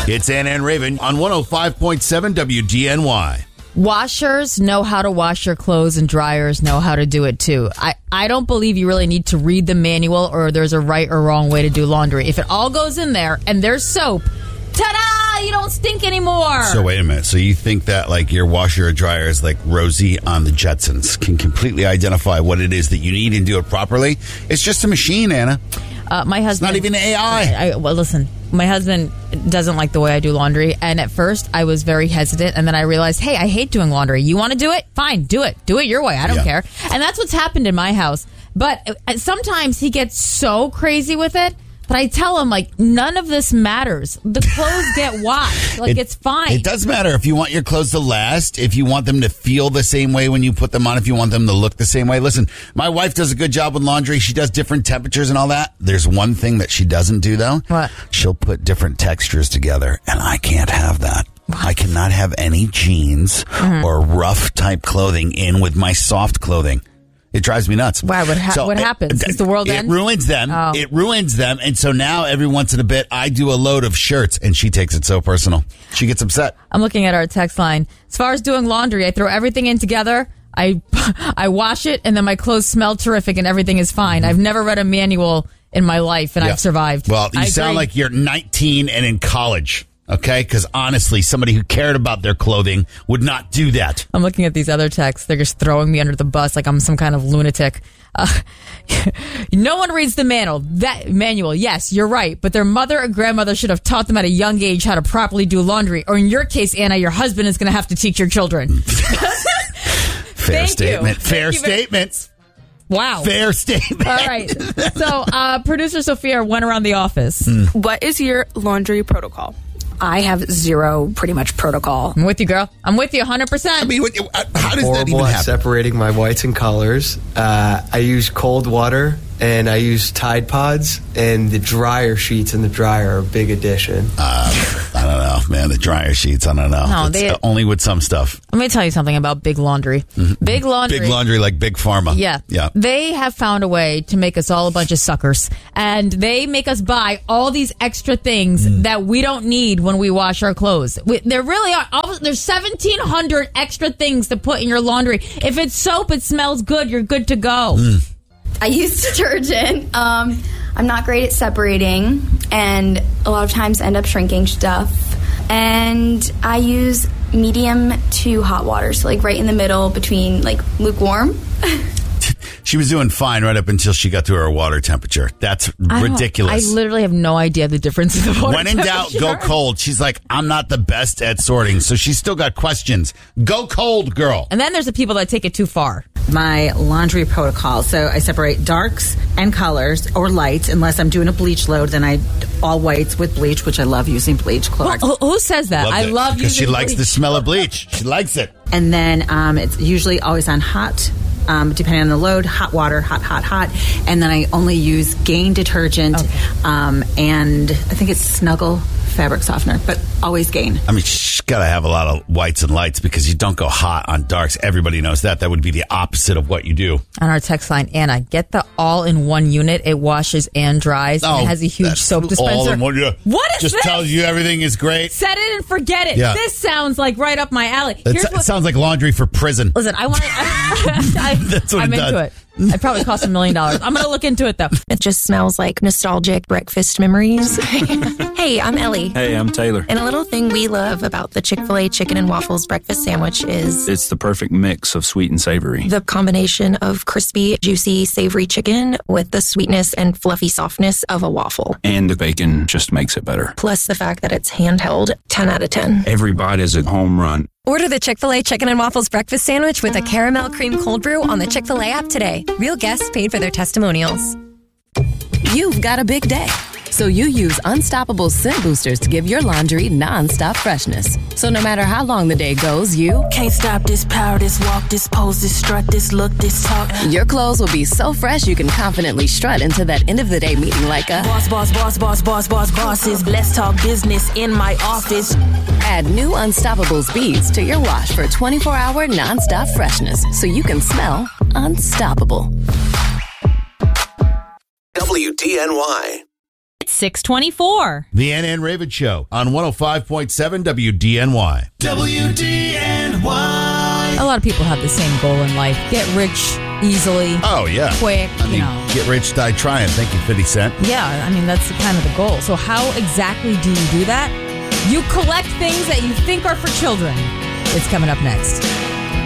It's Anna and Raven on 105.7 WGNY. Washers know how to wash your clothes and dryers know how to do it too. I don't believe you really need to read the manual or there's a right or wrong way to do laundry. If it all goes in there and there's soap, ta-da! You don't stink anymore. So wait a minute. So you think that like your washer or dryer is like Rosie on the Jetsons, can completely identify what it is that you need and do it properly? It's just a machine, Anna. My husband, it's not even AI. Well, listen, my husband doesn't like the way I do laundry. And at first, I was very hesitant. And then I realized, hey, I hate doing laundry. You want to do it? Fine, do it. Do it your way. I don't care. And that's what's happened in my house. But sometimes he gets so crazy with it. But I tell him, like, none of this matters. The clothes get washed. Like, it's fine. It does matter if you want your clothes to last, if you want them to feel the same way when you put them on, if you want them to look the same way. Listen, my wife does a good job with laundry. She does different temperatures and all that. There's one thing that she doesn't do, though. What? She'll put different textures together, and I can't have that. What? I cannot have any jeans or rough type clothing in with my soft clothing. It drives me nuts. Why? What happens? Does the world end? It ruins them. Oh. It ruins them. And so now every once in a bit, I do a load of shirts, and she takes it so personal. She gets upset. I'm looking at our text line. As far as doing laundry, I throw everything in together. I wash it, and then my clothes smell terrific, and everything is fine. I've never read a manual in my life, and I've survived. Well, you sound like you're 19 and in college. Okay, because honestly, somebody who cared about their clothing would not do that. I'm looking at these other texts. They're just throwing me under the bus like I'm some kind of lunatic. No one reads the manual. Yes, you're right. But their mother or grandmother should have taught them at a young age how to properly do laundry. Or in your case, Anna, your husband is going to have to teach your children. Fair statement. Fair statement. Wow. Fair statement. All right. So producer Sophia went around the office. What is your laundry protocol? I have zero, pretty much, protocol. I'm with you, girl. I'm with you 100%. I mean, how does that even happen? Separating my whites and colors. I use cold water, and I use Tide Pods, and the dryer sheets in the dryer are a big addition. I don't know, man. The dryer sheets, I don't know. No, only with some stuff. Let me tell you something about big laundry. Mm-hmm. Big laundry. Big laundry like Big Pharma. Yeah. They have found a way to make us all a bunch of suckers. And they make us buy all these extra things that we don't need when we wash our clothes. There really are. There's 1,700 extra things to put in your laundry. If it's soap, it smells good. You're good to go. I use detergent. I'm not great at separating, and a lot of times end up shrinking stuff. And I use medium to hot water, so like right in the middle between like lukewarm. She was doing fine right up until she got to her water temperature. That's ridiculous. I literally have no idea the difference in the water When in doubt, go cold. She's like, I'm not the best at sorting, so she's still got questions. Go cold, girl. And then there's the people that take it too far. My laundry protocol. So I separate darks and colors or lights. Unless I'm doing a bleach load, then I all whites with bleach, which I love using bleach. Well, who says that? I love using bleach. Because she likes the smell of bleach. She likes it. And then it's usually always on hot. Depending on the load, hot water, hot. And then I only use Gain detergent, and I think it's Snuggle fabric softener, but always Gain. I mean, she's got to have a lot of whites and lights because you don't go hot on darks. Everybody knows that. That would be the opposite of what you do. On our text line, Anna, get the all-in-one unit. It washes and dries. And it has a huge soap dispenser. All-in-one, yeah. What is Just this? tells you everything is great. Set it and forget it. Yeah. This sounds like right up my alley. It sounds like laundry for prison. Listen, I want to... That's what I'm it does. into it. It probably cost $1 million. I'm going to look into it, though. It just smells like nostalgic breakfast memories. Hey, I'm Ellie. Hey, I'm Taylor. And a little thing we love about the Chick-fil-A Chicken and Waffles breakfast sandwich is... It's the perfect mix of sweet and savory. The combination of crispy, juicy, savory chicken with the sweetness and fluffy softness of a waffle. And the bacon just makes it better. Plus the fact that it's handheld, 10 out of 10. Every bite is a home run. Order the Chick-fil-A Chicken and Waffles breakfast sandwich with a caramel cream cold brew on the Chick-fil-A app today. Real guests paid for their testimonials. You've got a big day, so you use Unstoppable Scent Boosters to give your laundry non-stop freshness. So no matter how long the day goes, you can't stop this power, this walk, this pose, this strut, this look, this talk. Your clothes will be so fresh you can confidently strut into that end of the day meeting like a bosses. Let's talk business in my office. Add new Unstoppables beads to your wash for 24-hour non-stop freshness so you can smell unstoppable. WDNY. 624. The Ann and Raven Show on 105.7 WDNY. WDNY. A lot of people have the same goal in life. Get rich easily. Oh, yeah. Quick, you know. Get rich, die trying. Thank you, 50 Cent. Yeah, I mean, that's kind of the goal. So how exactly do you do that? You collect things that you think are for children. It's coming up next.